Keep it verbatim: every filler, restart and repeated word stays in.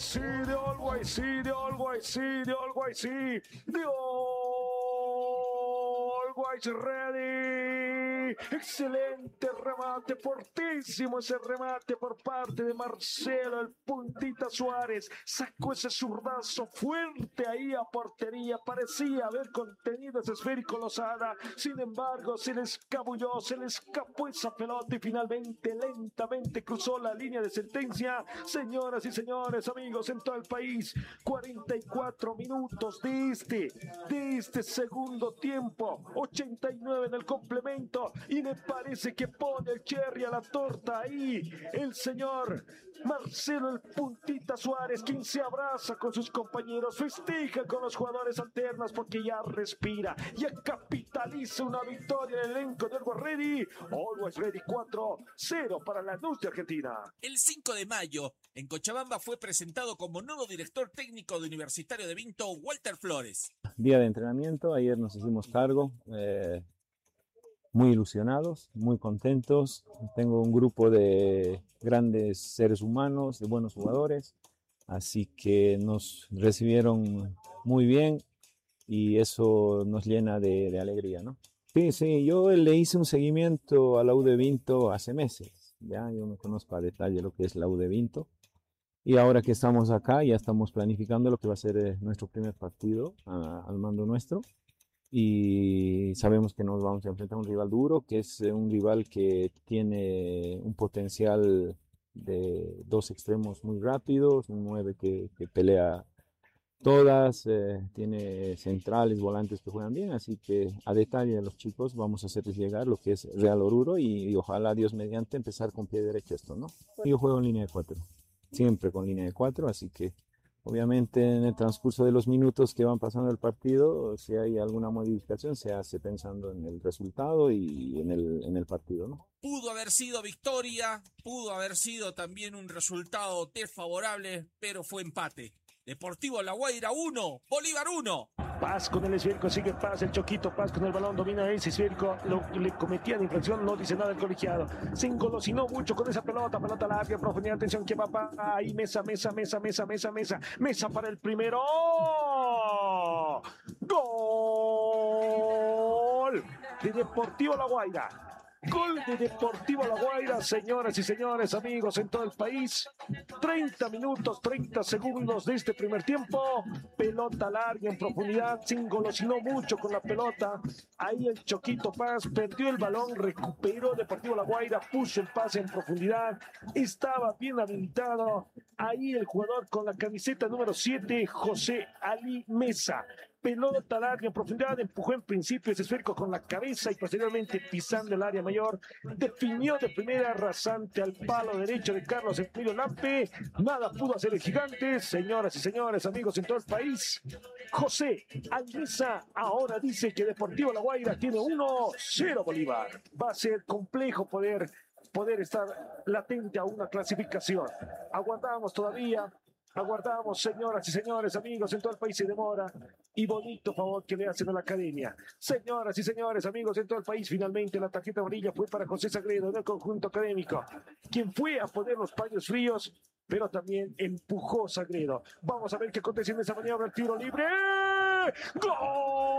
Always sí, de Always sí, de Always sí, de Always sí, de Always ready. Excelente remate, fortísimo ese remate por parte de Marcelo, el puntita Suárez. Sacó ese zurdazo fuerte ahí a portería. Parecía haber contenido ese esférico Lozada. Sin embargo, se le escabulló, se le escapó esa pelota y finalmente, lentamente cruzó la línea de sentencia. Señoras y señores, amigos en todo el país, cuarenta y cuatro minutos de este, de este segundo tiempo, ochenta y nueve en el complemento, y me parece que pone el cherry a la torta ahí el señor Marcelo el puntita Suárez, quien se abraza con sus compañeros, festeja con los jugadores alternas porque ya respira, ya capitaliza una victoria en el elenco de Always Ready. Always Ready cuatro cero para la Lanús de Argentina. El cinco de mayo, en Cochabamba, fue presentado como nuevo director técnico de Universitario de Vinto, Walter Flores. Día de entrenamiento, ayer nos hicimos cargo, eh, muy ilusionados, muy contentos. Tengo un grupo de grandes seres humanos, de buenos jugadores, así que nos recibieron muy bien y eso nos llena de, de alegría, ¿no? Sí, sí, yo le hice un seguimiento a la U de Vinto hace meses, ya yo me conozco a detalle lo que es la U de Vinto. Y ahora que estamos acá, ya estamos planificando lo que va a ser eh, nuestro primer partido uh, al mando nuestro. Y sabemos que nos vamos a enfrentar a un rival duro, que es eh, un rival que tiene un potencial de dos extremos muy rápidos, un nueve que, que pelea todas, eh, tiene centrales, volantes que juegan bien, así que a detalle de los chicos vamos a hacerles llegar lo que es Real Oruro y, y ojalá Dios mediante empezar con pie derecho esto, ¿no? Yo juego en línea de cuatro. Siempre con línea de cuatro, así que obviamente en el transcurso de los minutos que van pasando el partido, si hay alguna modificación, se hace pensando en el resultado y en el, en el partido, ¿no? Pudo haber sido victoria, pudo haber sido también un resultado desfavorable, pero fue empate. Deportivo La Guaira uno, Bolívar uno. Paz con el esférico, sigue Paz, el Choquito Paz con el balón, domina ese esférico, lo, le cometía de infracción, no dice nada el colegiado, se engolosinó mucho con esa pelota, pelota larga, profundidad, atención, que va para ahí, mesa, mesa, mesa, mesa, mesa, mesa, mesa para el primero, ¡gol! De Deportivo La Guaira. Gol de Deportivo La Guaira, señoras y señores, amigos en todo el país. treinta minutos, treinta segundos de este primer tiempo. Pelota larga en profundidad, se engolosinó mucho con la pelota. Ahí el Choquito Paz perdió el balón, recuperó Deportivo La Guaira, puso el pase en profundidad. Estaba bien habilitado. Ahí el jugador con la camiseta número siete, José Ali Mesa. Pelota larga en profundidad, empujó en principio ese esférico con la cabeza y posteriormente pisando el área mayor, definió de primera rasante al palo derecho de Carlos Emilio Lampe. Nada pudo hacer el gigante, señoras y señores, amigos en todo el país. José Almesa ahora dice que Deportivo La Guaira tiene uno cero Bolívar. Va a ser complejo poder, poder estar latente a una clasificación. Aguardamos todavía. Aguardamos, señoras y señores, amigos, en todo el país se demora. Y bonito favor que le hacen a la academia. Señoras y señores, amigos, en todo el país, finalmente la tarjeta amarilla fue para José Sagredo del conjunto académico, quien fue a poner los paños fríos, pero también empujó Sagredo. Vamos a ver qué acontece en esa maniobra, el tiro libre. ¡Gol!